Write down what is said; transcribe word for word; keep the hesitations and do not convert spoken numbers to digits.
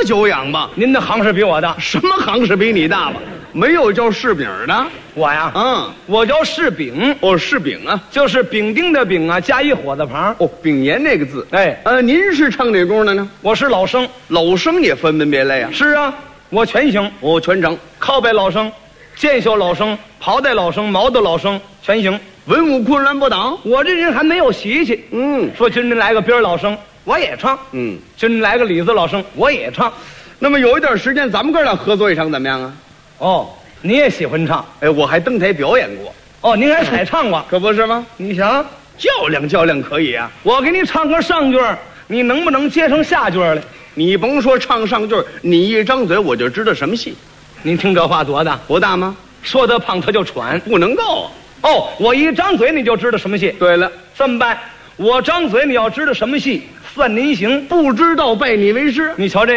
久仰吧？ 您的行是比我大， 什么行是比你大吧？没有叫柿饼的。 我呀， 嗯， 我叫柿饼， 哦，柿饼啊， 就是丙丁的丙啊，加一火字旁。 哦，丙年那个字。 哎， 呃，您是唱哪工的呢？ 我是老生。 老生也分门别类啊。 是啊，我全行， 哦，全整， 靠背老生、见袖老生、袍带老生、毛的老生全行。 文武昆仑不挡。 我这人还没有习气。 嗯， 说今天来个边老生，我也唱。 嗯， 今天来个李子老生，我也唱。 那么有一段时间，咱们哥俩合作一场怎么样啊？ 哦，你也喜欢唱？ 哎，我还登台表演过。 哦，您还彩唱过？ 可不是吗？ 你想较量较量可以啊。 我给你唱个上句儿，你能不能接上下句儿来？ 你甭说唱上句，你一张嘴我就知道什么戏。 您听这话多大？ 不大吗？ 说得胖他就喘， 不能够啊。 哦，我一张嘴你就知道什么戏。 对了， 这么办？我张嘴你要知道什么戏，算您行。 不知道拜你为师。 你瞧这